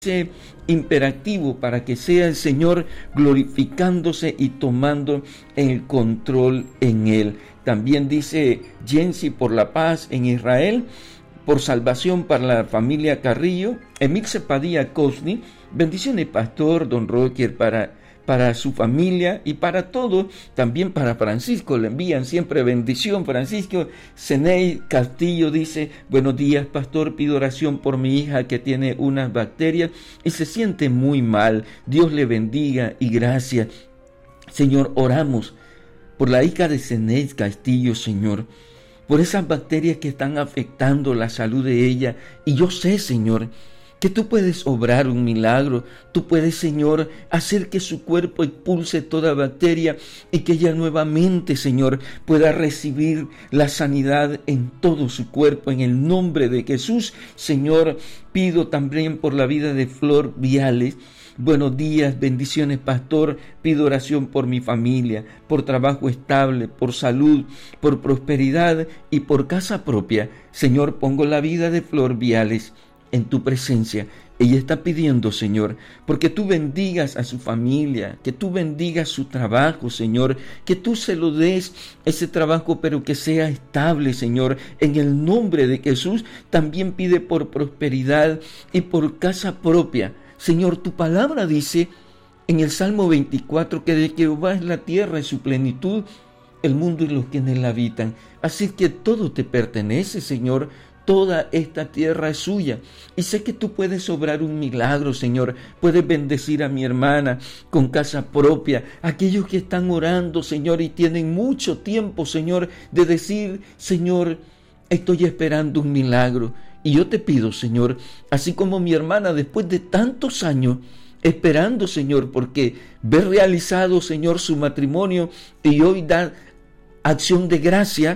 ese imperativo para que sea el Señor glorificándose y tomando el control en él. También dice Jensi por la paz en Israel, por salvación para la familia Carrillo, Emilce Padilla Cosni, bendiciones pastor Don Rocker para su familia y para todo, también para Francisco, le envían siempre bendición. Francisco Ceney Castillo dice, buenos días pastor, pido oración por mi hija que tiene unas bacterias y se siente muy mal, Dios le bendiga y gracias. Señor, oramos por la hija de Ceney Castillo, Señor, por esas bacterias que están afectando la salud de ella, y yo sé, Señor, que tú puedes obrar un milagro, tú puedes, Señor, hacer que su cuerpo expulse toda bacteria y que ella nuevamente, Señor, pueda recibir la sanidad en todo su cuerpo, en el nombre de Jesús. Señor, pido también por la vida de Flor Viales. Buenos días, bendiciones, pastor. Pido oración por mi familia, por trabajo estable, por salud, por prosperidad y por casa propia. Señor, pongo la vida de Flor Viales en tu presencia. Ella está pidiendo, Señor, porque tú bendigas a su familia, que tú bendigas su trabajo, Señor, que tú se lo des ese trabajo, pero que sea estable, Señor, en el nombre de Jesús. También pide por prosperidad y por casa propia. Señor, tu palabra dice en el Salmo 24 que de Jehová es la tierra y su plenitud, el mundo y los que en él habitan. Así que todo te pertenece, Señor. Toda esta tierra es suya y sé que tú puedes obrar un milagro, Señor. Puedes bendecir a mi hermana con casa propia, aquellos que están orando, Señor, y tienen mucho tiempo, Señor, de decir, Señor, estoy esperando un milagro. Y yo te pido, Señor, así como mi hermana después de tantos años esperando, Señor, porque ve realizado, Señor, su matrimonio y hoy da acción de gracia,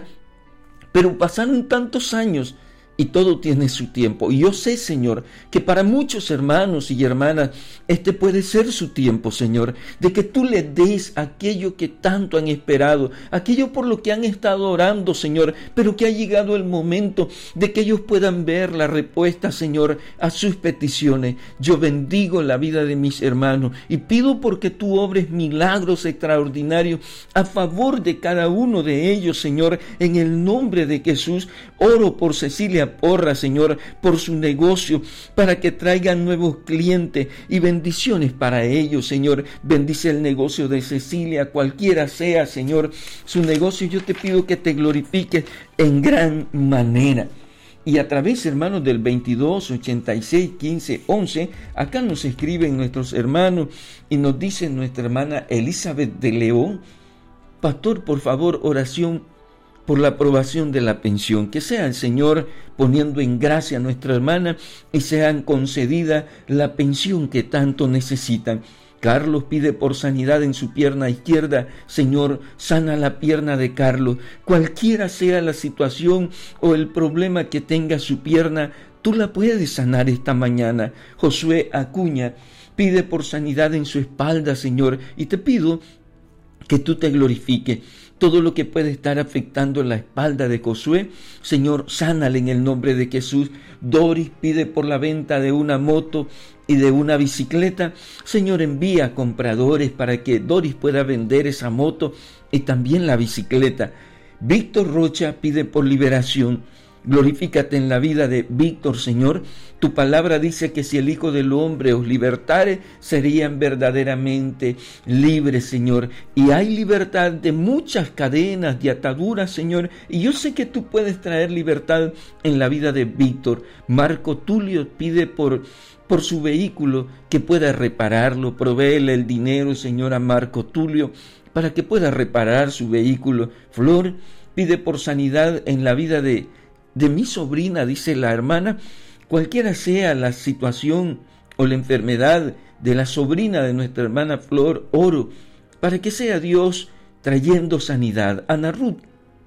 pero pasaron tantos años y todo tiene su tiempo. Y yo sé, Señor, que para muchos hermanos y hermanas, este puede ser su tiempo, Señor, de que tú les des aquello que tanto han esperado, aquello por lo que han estado orando, Señor, pero que ha llegado el momento de que ellos puedan ver la respuesta, Señor, a sus peticiones. Yo bendigo la vida de mis hermanos y pido porque tú obres milagros extraordinarios a favor de cada uno de ellos, Señor, en el nombre de Jesús. Oro por Cecilia Porra, Señor, por su negocio, para que traigan nuevos clientes y bendiciones para ellos, Señor. Bendice el negocio de Cecilia, cualquiera sea, Señor, su negocio. Yo te pido que te glorifiques en gran manera. Y a través, hermanos, del 22 86 15 11, acá nos escriben nuestros hermanos y nos dice nuestra hermana Elizabeth de León, pastor, por favor, oración por la aprobación de la pensión, que sea el Señor poniendo en gracia a nuestra hermana y sean concedida la pensión que tanto necesitan. Carlos pide por sanidad en su pierna izquierda. Señor, sana la pierna de Carlos. Cualquiera sea la situación o el problema que tenga su pierna, tú la puedes sanar esta mañana. Josué Acuña pide por sanidad en su espalda, Señor, y te pido que tú te glorifiques. Todo lo que puede estar afectando la espalda de Josué, Señor, sánale en el nombre de Jesús. Doris pide por la venta de una moto y de una bicicleta. Señor, envía compradores para que Doris pueda vender esa moto y también la bicicleta. Víctor Rocha pide por liberación. Glorifícate en la vida de Víctor, Señor. Tu palabra dice que si el Hijo del Hombre os libertare, serían verdaderamente libres, Señor. Y hay libertad de muchas cadenas, de ataduras, Señor. Y yo sé que tú puedes traer libertad en la vida de Víctor. Marco Tulio pide por su vehículo, que pueda repararlo. Provéele el dinero, Señor, a Marco Tulio, para que pueda reparar su vehículo. Flor pide por sanidad en la vida de mi sobrina, dice la hermana, cualquiera sea la situación o la enfermedad de la sobrina de nuestra hermana Flor, oro para que sea Dios trayendo sanidad. Ana Ruth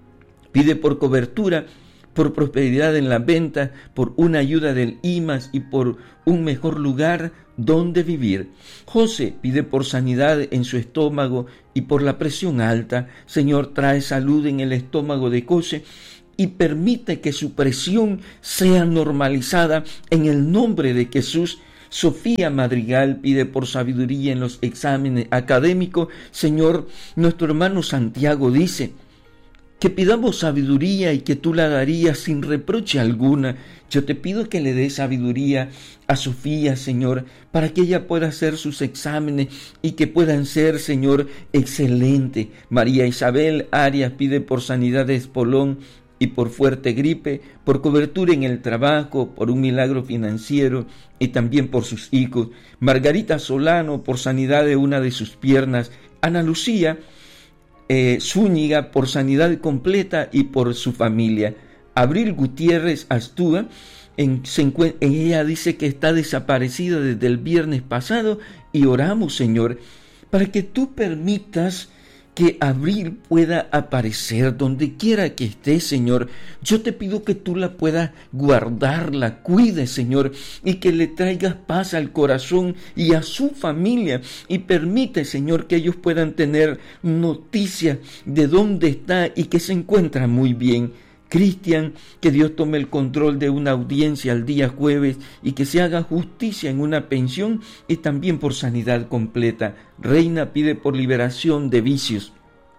pide por cobertura, por prosperidad en la venta, por una ayuda del IMAS y por un mejor lugar donde vivir. José pide por sanidad en su estómago y por la presión alta. Señor, trae salud en el estómago de José y permite que su presión sea normalizada en el nombre de Jesús. Sofía Madrigal pide por sabiduría en los exámenes académicos. Señor, nuestro hermano Santiago dice que pidamos sabiduría y que tú la darías sin reproche alguna. Yo te pido que le des sabiduría a Sofía, Señor, para que ella pueda hacer sus exámenes y que puedan ser, Señor, excelentes. María Isabel Arias pide por sanidad de espolón y por fuerte gripe, por cobertura en el trabajo, por un milagro financiero y también por sus hijos. Margarita Solano por sanidad de una de sus piernas. Ana Lucía Zúñiga por sanidad completa y por su familia. Abril Gutiérrez Astúa, ella dice que está desaparecida desde el viernes pasado y oramos, Señor, para que tú permitas que Abril pueda aparecer donde quiera que esté, Señor. Yo te pido que tú la puedas guardar, la cuides, Señor, y que le traigas paz al corazón y a su familia. Y permite, Señor, que ellos puedan tener noticias de dónde está y que se encuentra muy bien. Cristian, que Dios tome el control de una audiencia el día jueves y que se haga justicia en una pensión y también por sanidad completa. Reina pide por liberación de vicios.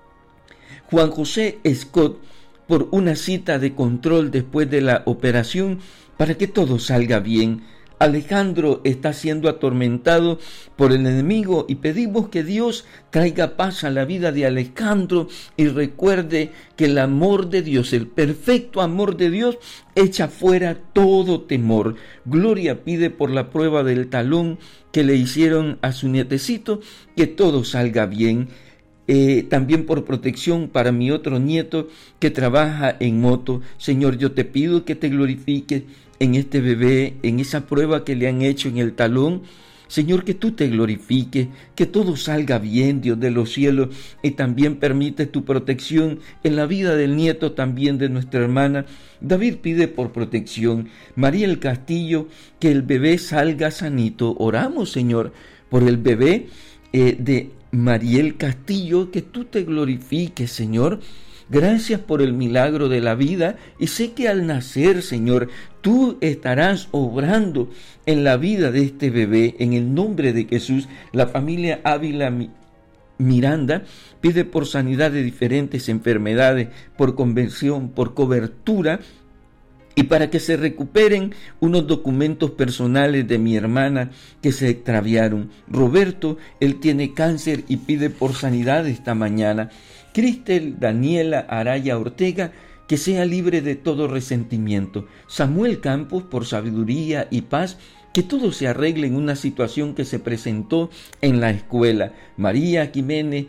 Juan José Scott por una cita de control después de la operación para que todo salga bien. Alejandro está siendo atormentado por el enemigo y pedimos que Dios traiga paz a la vida de Alejandro y recuerde que el amor de Dios, el perfecto amor de Dios, echa fuera todo temor. Gloria pide por la prueba del talón que le hicieron a su nietecito, que todo salga bien. También por protección para mi otro nieto que trabaja en moto. Señor, yo te pido que te glorifiques en este bebé, en esa prueba que le han hecho en el talón. Señor, que tú te glorifiques, que todo salga bien, Dios de los cielos, y también permite tu protección en la vida del nieto también de nuestra hermana. David pide por protección. María el Castillo, que el bebé salga sanito. Oramos, Señor, por el bebé de Mariel Castillo, que tú te glorifiques, Señor. Gracias por el milagro de la vida y sé que al nacer, Señor, tú estarás obrando en la vida de este bebé. En el nombre de Jesús, la familia Ávila Miranda pide por sanidad de diferentes enfermedades, por convención, por cobertura y para que se recuperen unos documentos personales de mi hermana que se extraviaron. Roberto, él tiene cáncer y pide por sanidad esta mañana. Cristel Daniela Araya Ortega, que sea libre de todo resentimiento. Samuel Campos, por sabiduría y paz, que todo se arregle en una situación que se presentó en la escuela. María Jiménez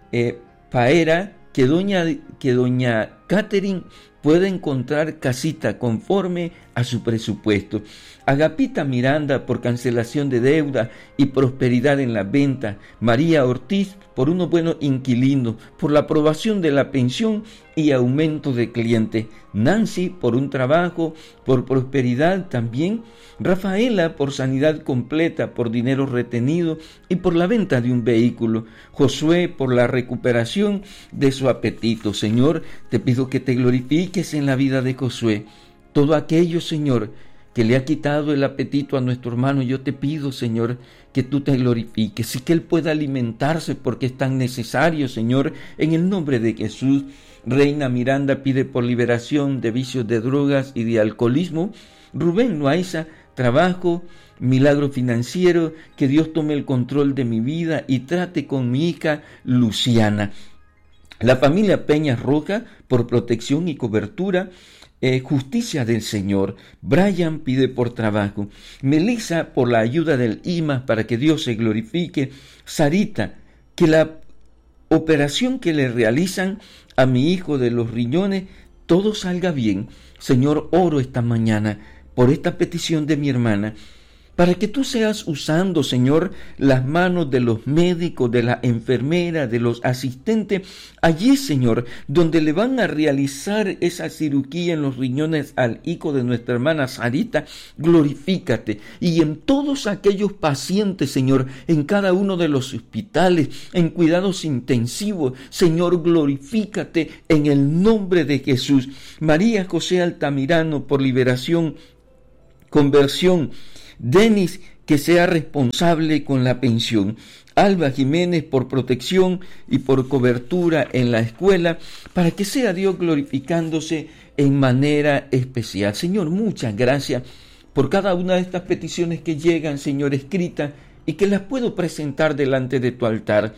Paera, que doña Catherine pueda encontrar casita conforme a su presupuesto. Agapita Miranda por cancelación de deuda y prosperidad en la venta. María Ortiz por unos buenos inquilinos, por la aprobación de la pensión y aumento de clientes. Nancy por un trabajo, por prosperidad también. Rafaela por sanidad completa, por dinero retenido y por la venta de un vehículo. Josué por la recuperación de su apetito. Señor, te pido que te glorifiques en la vida de Josué. Todo aquello, Señor, que le ha quitado el apetito a nuestro hermano, yo te pido, Señor, que tú te glorifiques y que él pueda alimentarse porque es tan necesario, Señor, en el nombre de Jesús. Reina Miranda pide por liberación de vicios de drogas y de alcoholismo. Rubén Loaiza, trabajo, milagro financiero, que Dios tome el control de mi vida y trate con mi hija Luciana. La familia Peñas Roja por protección y cobertura. Justicia del Señor. Brian pide por trabajo. Melissa por la ayuda del IMAS para que Dios se glorifique. Sarita, que la operación que le realizan a mi hijo de los riñones, todo salga bien. Señor, oro esta mañana por esta petición de mi hermana, para que tú seas usando, Señor, las manos de los médicos, de la enfermera, de los asistentes, allí, Señor, donde le van a realizar esa cirugía en los riñones al hijo de nuestra hermana Sarita, glorifícate. Y en todos aquellos pacientes, Señor, en cada uno de los hospitales, en cuidados intensivos, Señor, glorifícate en el nombre de Jesús. María José Altamirano por liberación, conversión. Denis, que sea responsable con la pensión. Alba Jiménez por protección y por cobertura en la escuela, para que sea Dios glorificándose en manera especial. Señor, muchas gracias por cada una de estas peticiones que llegan, Señor, escritas, y que las puedo presentar delante de tu altar.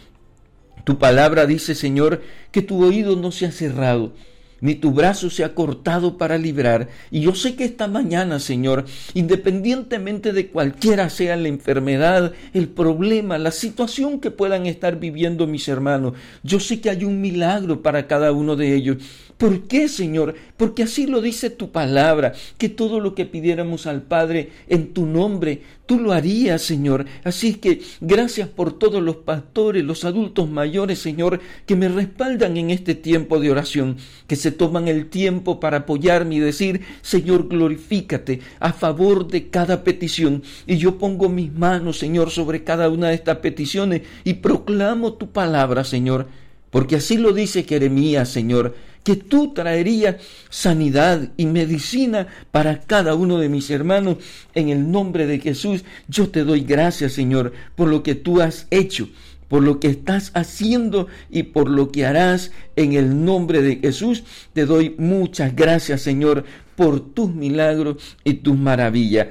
Tu palabra dice, Señor, que tu oído no se ha cerrado, ni tu brazo se ha cortado para librar. Y yo sé que esta mañana, Señor, independientemente de cualquiera sea la enfermedad, el problema, la situación que puedan estar viviendo mis hermanos, yo sé que hay un milagro para cada uno de ellos. ¿Por qué, Señor? Porque así lo dice tu palabra, que todo lo que pidiéramos al Padre en tu nombre, tú lo harías, Señor. Así es que gracias por todos los pastores, los adultos mayores, Señor, que me respaldan en este tiempo de oración, que se toman el tiempo para apoyarme y decir, Señor, glorifícate a favor de cada petición. Y yo pongo mis manos, Señor, sobre cada una de estas peticiones y proclamo tu palabra, Señor. Porque así lo dice Jeremías, Señor, que tú traerías sanidad y medicina para cada uno de mis hermanos. En el nombre de Jesús, yo te doy gracias, Señor, por lo que tú has hecho, por lo que estás haciendo y por lo que harás. En el nombre de Jesús, te doy muchas gracias, Señor, por tus milagros y tus maravillas.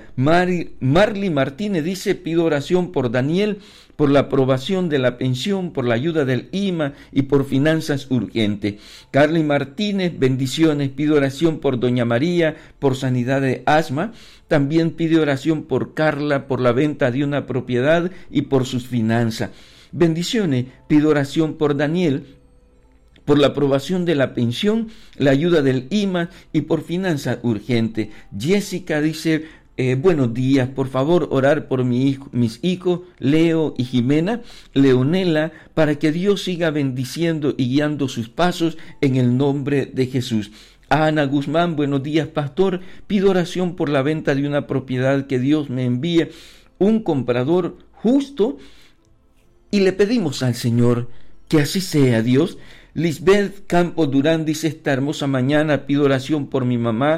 Marly Martínez dice, pido oración por Daniel, por la aprobación de la pensión, por la ayuda del IMA y por finanzas urgentes. Carly Martínez, bendiciones, pido oración por Doña María, por sanidad de asma. También pide oración por Carla, por la venta de una propiedad y por sus finanzas. Bendiciones, pido oración por Daniel, por la aprobación de la pensión, la ayuda del IMA y por finanzas urgentes. Jessica dice, buenos días, por favor orar por mis hijos Leo y Jimena, Leonela, para que Dios siga bendiciendo y guiando sus pasos en el nombre de Jesús. Ana Guzmán, buenos días, pastor, pido oración por la venta de una propiedad, que Dios me envíe un comprador justo y le pedimos al Señor que así sea, Dios. Lisbeth Campos Durán dice, esta hermosa mañana pido oración por mi mamá,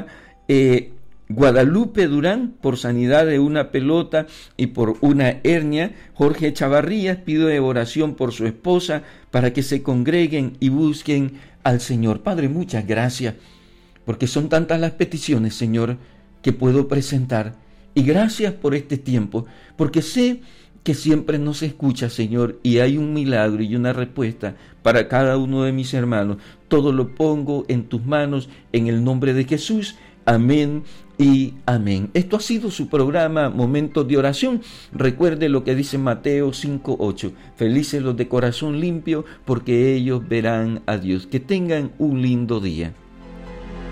Guadalupe Durán, por sanidad de una pelota y por una hernia. Jorge Chavarrías pido oración por su esposa, para que se congreguen y busquen al Señor. Padre, muchas gracias, porque son tantas las peticiones, Señor, que puedo presentar. Y gracias por este tiempo, porque sé que siempre nos escucha, Señor, y hay un milagro y una respuesta para cada uno de mis hermanos. Todo lo pongo en tus manos, en el nombre de Jesús. Amén y amén. Esto ha sido su programa Momentos de Oración. Recuerde lo que dice Mateo 5:8. Felices los de corazón limpio, porque ellos verán a Dios. Que tengan un lindo día.